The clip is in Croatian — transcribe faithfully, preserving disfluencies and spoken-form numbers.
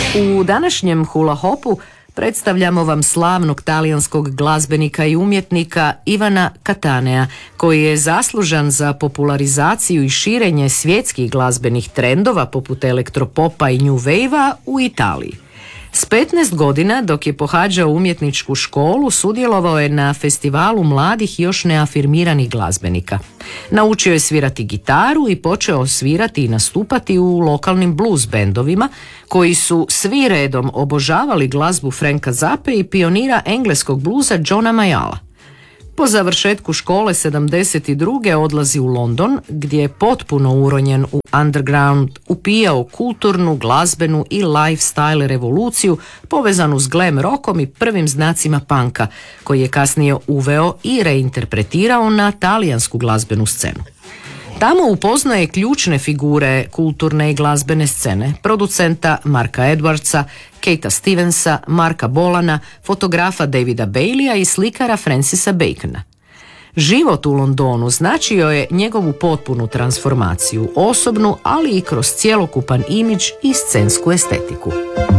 U današnjem hula hopu predstavljamo vam slavnog talijanskog glazbenika i umjetnika Ivana Cattanea, koji je zaslužan za popularizaciju i širenje svjetskih glazbenih trendova poput elektropopa i new wave-a u Italiji. S petnaest godina, dok je pohađao umjetničku školu, sudjelovao je na festivalu mladih još neafirmiranih glazbenika. Naučio je svirati gitaru i počeo svirati i nastupati u lokalnim blues bendovima, koji su svi redom obožavali glazbu Franka Zappe i pionira engleskog bluza Johna Mayalla. Po završetku škole sedamdeset druge odlazi u London, gdje je potpuno uronjen u underground upijao kulturnu, glazbenu i lifestyle revoluciju povezanu s glam rockom i prvim znacima punka, koji je kasnije uveo i reinterpretirao na talijansku glazbenu scenu. Tamo upoznaje ključne figure kulturne i glazbene scene, producenta Marka Edwardsa, Katea Stevensa, Marka Bolana, fotografa Davida Baileya i slikara Francisa Bacona. Život u Londonu značio je njegovu potpunu transformaciju, osobnu, ali i kroz cjelokupan imidž i scensku estetiku.